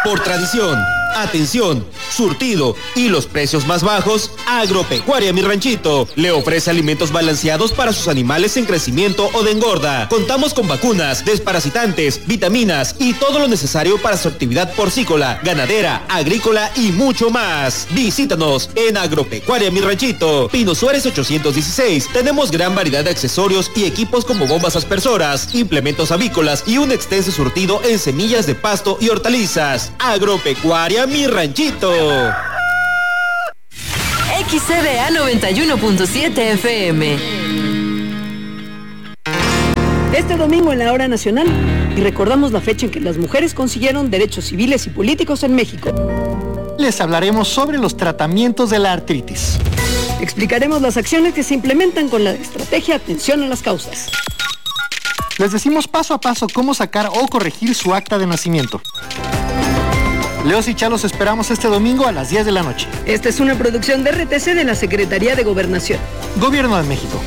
Por tradición, atención, surtido y los precios más bajos, Agropecuaria Mi Ranchito le ofrece alimentos balanceados para sus animales en crecimiento o de engorda. Contamos con vacunas, desparasitantes, vitaminas y todo lo necesario para su actividad porcícola, ganadera, agrícola y mucho más. Visítanos en Agropecuaria Mi Ranchito, Pino Suárez 816. Tenemos gran variedad de accesorios y equipos como bombas aspersoras, implementos avícolas y un extenso surtido en semillas de pasto y hortalizas. Agropecuaria Mi Ranchito. XCBA 91.7 FM. Este domingo en la Hora Nacional y recordamos la fecha en que las mujeres consiguieron derechos civiles y políticos en México. Les hablaremos sobre los tratamientos de la artritis. Explicaremos las acciones que se implementan con la estrategia Atención a las Causas. Les decimos paso a paso cómo sacar o corregir su acta de nacimiento. Leos y Chalos esperamos este domingo a las 10 de la noche. Esta es una producción de RTC de la Secretaría de Gobernación. Gobierno de México.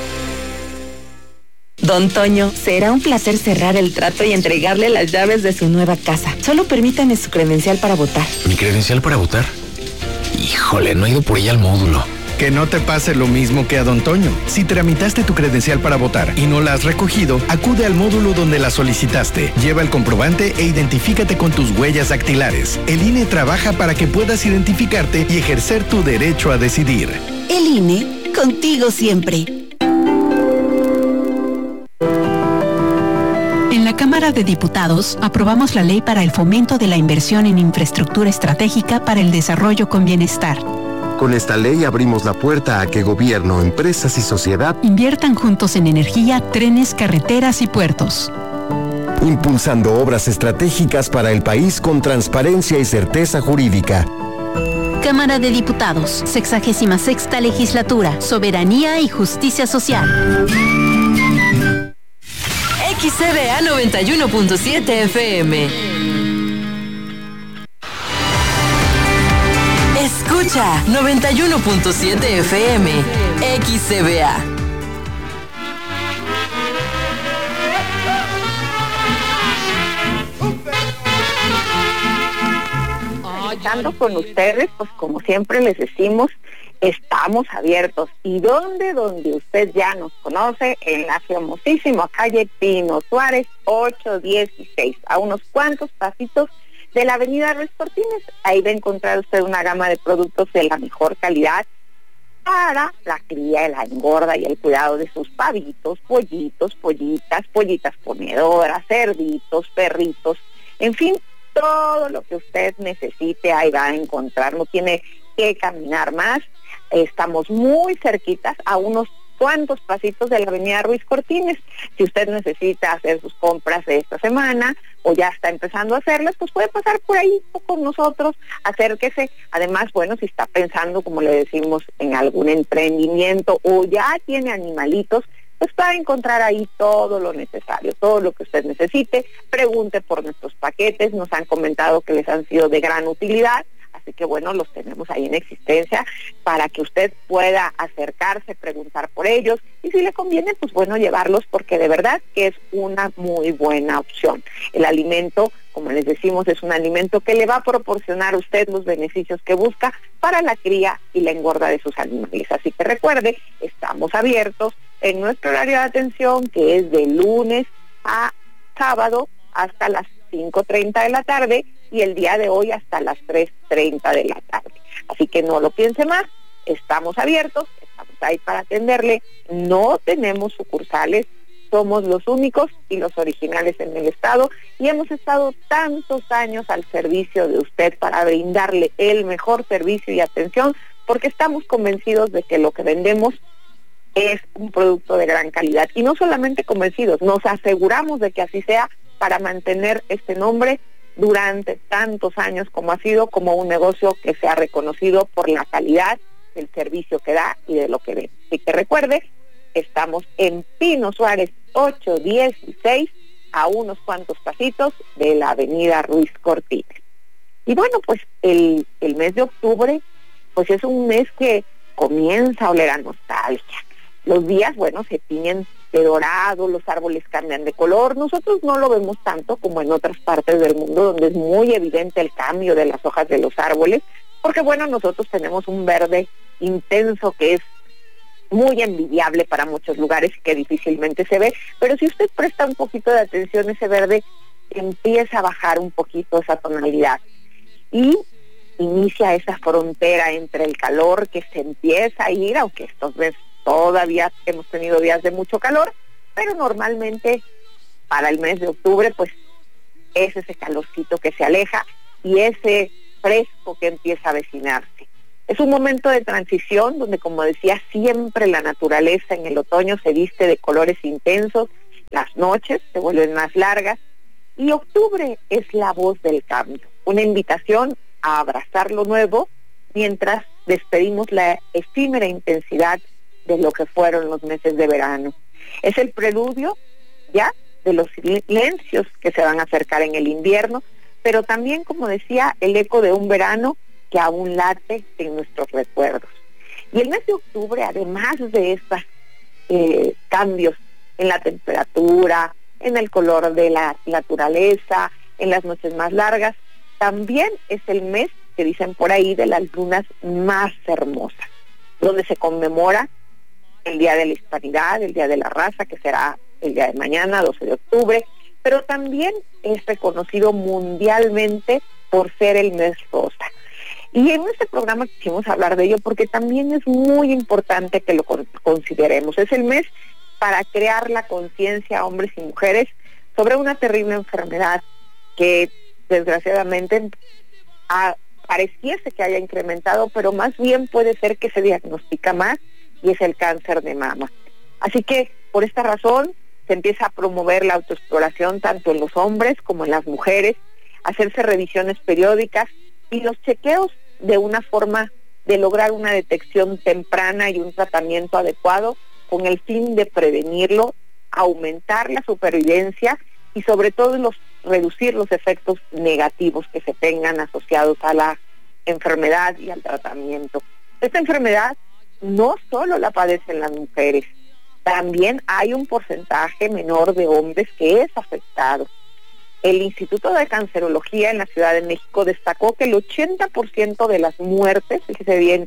Don Toño, será un placer cerrar el trato y entregarle las llaves de su nueva casa. Solo permítame su credencial para votar. ¿Mi credencial para votar? Híjole, no he ido por ella al módulo. Que no te pase lo mismo que a Don Toño. Si tramitaste tu credencial para votar y no la has recogido, acude al módulo donde la solicitaste. Lleva el comprobante e identifícate con tus huellas dactilares. El INE trabaja para que puedas identificarte y ejercer tu derecho a decidir. El INE, contigo siempre. En la Cámara de Diputados aprobamos la Ley para el Fomento de la Inversión en Infraestructura Estratégica para el Desarrollo con Bienestar. Con esta ley abrimos la puerta a que gobierno, empresas y sociedad inviertan juntos en energía, trenes, carreteras y puertos. Impulsando obras estratégicas para el país con transparencia y certeza jurídica. Cámara de Diputados, 66ª Legislatura, Soberanía y Justicia Social. XCBA 91.7 FM. Escucha 91.7 FM, XCBA. Estando con ustedes, pues como siempre les decimos, estamos abiertos. ¿Y dónde? Donde usted ya nos conoce, en la famosísima calle Pino Suárez 816, a unos cuantos pasitos de la avenida Ruiz Cortines. Ahí va a encontrar usted una gama de productos de la mejor calidad para la cría, la engorda y el cuidado de sus pavitos, pollitos, pollitas ponedoras, cerditos, perritos, en fin, todo lo que usted necesite ahí va a encontrar. No tiene que caminar más. Estamos muy cerquitas, a unos cuantos pasitos de la avenida Ruiz Cortines. Si usted necesita hacer sus compras de esta semana o ya está empezando a hacerlas, pues puede pasar por ahí con nosotros, acérquese. Además, bueno, si está pensando, como le decimos, en algún emprendimiento o ya tiene animalitos, pues va a encontrar ahí todo lo necesario, todo lo que usted necesite. Pregunte por nuestros paquetes, nos han comentado que les han sido de gran utilidad. Así que bueno, los tenemos ahí en existencia para que usted pueda acercarse, preguntar por ellos y si le conviene, pues bueno, llevarlos, porque de verdad que es una muy buena opción. El alimento, como les decimos, es un alimento que le va a proporcionar a usted los beneficios que busca para la cría y la engorda de sus animales. Así que recuerde, estamos abiertos en nuestro horario de atención, que es de lunes a sábado hasta las 5:30 de la tarde y el día de hoy hasta las 3:30 de la tarde. Así que no lo piense más, estamos abiertos, estamos ahí para atenderle, no tenemos sucursales, somos los únicos y los originales en el estado y hemos estado tantos años al servicio de usted para brindarle el mejor servicio y atención, porque estamos convencidos de que lo que vendemos es un producto de gran calidad. Y no solamente convencidos, nos aseguramos de que así sea para mantener este nombre durante tantos años como ha sido, como un negocio que se ha reconocido por la calidad del servicio que da y de lo que vende. Así que recuerde, estamos en Pino Suárez 816, a unos cuantos pasitos de la avenida Ruiz Cortines. Y bueno, pues el mes de octubre, pues es un mes que comienza a oler a nostalgia. Los días, bueno, se tiñen de dorado, los árboles cambian de color. Nosotros no lo vemos tanto como en otras partes del mundo, donde es muy evidente el cambio de las hojas de los árboles, porque bueno, nosotros tenemos un verde intenso que es muy envidiable para muchos lugares y que difícilmente se ve, pero si usted presta un poquito de atención, ese verde empieza a bajar un poquito esa tonalidad y inicia esa frontera entre el calor que se empieza a ir, aunque estos meses todavía hemos tenido días de mucho calor, pero normalmente para el mes de octubre pues es ese calorcito que se aleja y ese fresco que empieza a avecinarse. Es un momento de transición donde, como decía, siempre la naturaleza en el otoño se viste de colores intensos, las noches se vuelven más largas y octubre es la voz del cambio, una invitación a abrazar lo nuevo mientras despedimos la efímera intensidad de lo que fueron los meses de verano. Es el preludio ya de los silencios que se van a acercar en el invierno, pero también, como decía, el eco de un verano que aún late en nuestros recuerdos. Y el mes de octubre, además de estos cambios en la temperatura, en el color de la naturaleza, en las noches más largas, también es el mes, que dicen por ahí, de las lunas más hermosas, donde se conmemora el Día de la Hispanidad, el Día de la Raza, que será el día de mañana, 12 de octubre, pero también es reconocido mundialmente por ser el mes rosa. Y en este programa quisimos hablar de ello porque también es muy importante que lo consideremos. Es el mes para crear la conciencia a hombres y mujeres sobre una terrible enfermedad que desgraciadamente pareciese que haya incrementado, pero más bien puede ser que se diagnostica más, y es el cáncer de mama. Así que por esta razón se empieza a promover la autoexploración tanto en los hombres como en las mujeres, hacerse revisiones periódicas y los chequeos de una forma de lograr una detección temprana y un tratamiento adecuado con el fin de prevenirlo, aumentar la supervivencia y sobre todo reducir los efectos negativos que se tengan asociados a la enfermedad y al tratamiento. Esta enfermedad no solo la padecen las mujeres, también hay un porcentaje menor de hombres que es afectado. El Instituto de Cancerología en la Ciudad de México destacó que el 80% de las muertes, fíjese bien,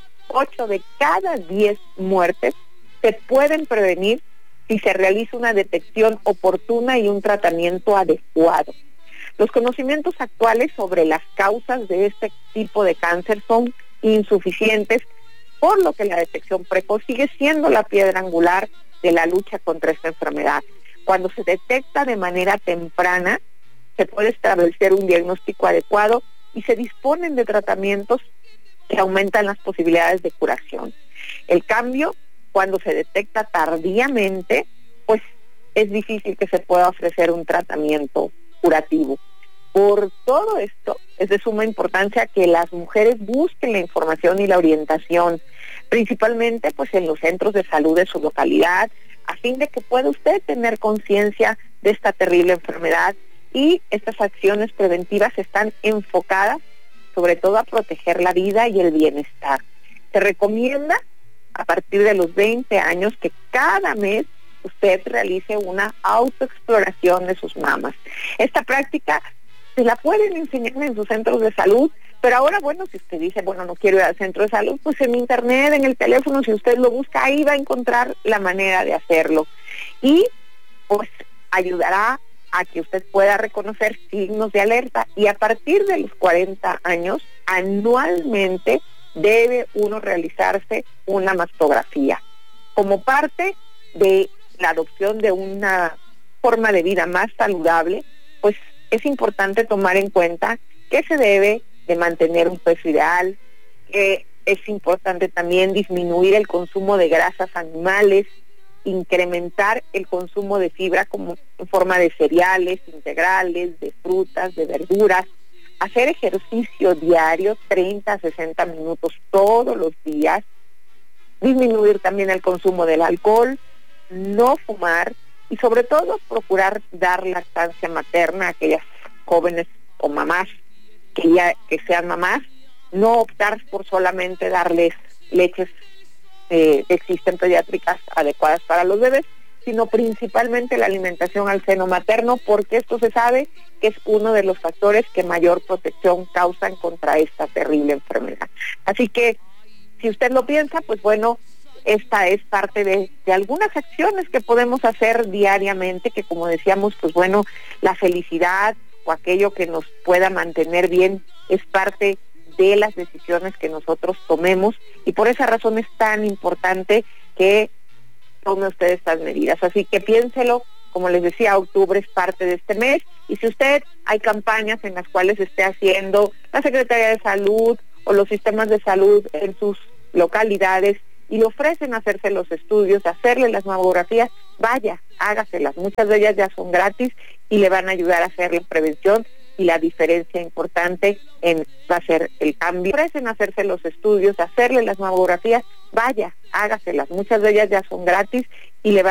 8 de cada 10 muertes se pueden prevenir si se realiza una detección oportuna y un tratamiento adecuado. Los conocimientos actuales sobre las causas de este tipo de cáncer son insuficientes, por lo que la detección precoz sigue siendo la piedra angular de la lucha contra esta enfermedad. Cuando se detecta de manera temprana, se puede establecer un diagnóstico adecuado y se disponen de tratamientos que aumentan las posibilidades de curación. El cambio, cuando se detecta tardíamente, pues es difícil que se pueda ofrecer un tratamiento curativo. Por todo esto, es de suma importancia que las mujeres busquen la información y la orientación, principalmente pues en los centros de salud de su localidad, a fin de que pueda usted tener conciencia de esta terrible enfermedad, y estas acciones preventivas están enfocadas sobre todo a proteger la vida y el bienestar. Se recomienda a partir de los 20 años que cada mes usted realice una autoexploración de sus mamas. Esta práctica se la pueden enseñar en sus centros de salud, pero ahora, bueno, si usted dice, bueno, no quiero ir al centro de salud, pues en internet, en el teléfono, si usted lo busca, ahí va a encontrar la manera de hacerlo. Y pues ayudará a que usted pueda reconocer signos de alerta, y a partir de los 40 años, anualmente debe uno realizarse una mastografía. Como parte de la adopción de una forma de vida más saludable, pues es importante tomar en cuenta que se debe de mantener un peso ideal, que es importante también disminuir el consumo de grasas animales, incrementar el consumo de fibra como en forma de cereales integrales, de frutas, de verduras, hacer ejercicio diario, 30 a 60 minutos todos los días, disminuir también el consumo del alcohol, no fumar y sobre todo procurar dar lactancia materna a aquellas jóvenes o mamás que sean mamás, no optar por solamente darles leches que existen pediátricas adecuadas para los bebés, sino principalmente la alimentación al seno materno, porque esto se sabe que es uno de los factores que mayor protección causan contra esta terrible enfermedad. Así que, si usted lo piensa, pues bueno, esta es parte de algunas acciones que podemos hacer diariamente, que como decíamos, pues bueno, la felicidad o aquello que nos pueda mantener bien es parte de las decisiones que nosotros tomemos, y por esa razón es tan importante que tome usted estas medidas. Así que piénselo, como les decía, octubre es parte de este mes, y si usted hay campañas en las cuales esté haciendo la Secretaría de Salud o los sistemas de salud en sus localidades y le ofrecen hacerse los estudios, hacerle las mamografías, vaya, hágaselas. Muchas de ellas ya son gratis y le van a ayudar a hacer la prevención, y la diferencia importante va a ser el cambio. Ofrecen hacerse los estudios, hacerle las mamografías, vaya, hágaselas. Muchas de ellas ya son gratis y le van